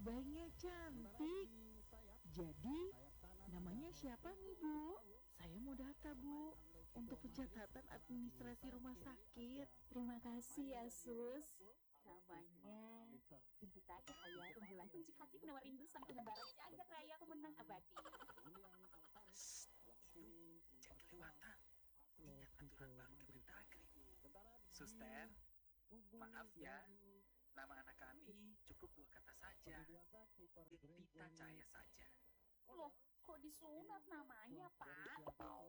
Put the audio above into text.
Bayinya cantik. Jadi, namanya siapa nih, Bu? Saya mau data, Bu, untuk pencatatan administrasi rumah sakit. Terima kasih ya Sus. Namanya Gembita Cahaya Rembulan Kunci Nawarin Desa Lebaran Jagat Raya Kemenang Abadi. Ibu, jangan kelewatan. Ingat aturan baru Kemendagri. Suster, maaf ya. Nama anak kami cukup 2 kata saja. Gembita Cahaya saja. Loh, kok disunat namanya, Pak?